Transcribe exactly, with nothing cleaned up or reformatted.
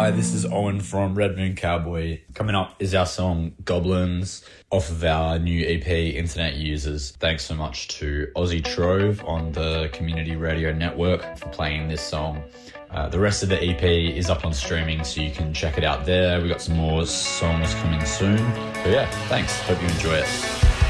Hi, this is Owen from Red Moon Cowboy. Coming up is our song Goblins off of our new E P, Internet Users. Thanks so much to Aussie Trove on the Community Radio Network for playing this song. Uh, the rest of the E P is up on streaming, so you can check it out there. We've got some more songs coming soon. But yeah, thanks. Hope you enjoy it.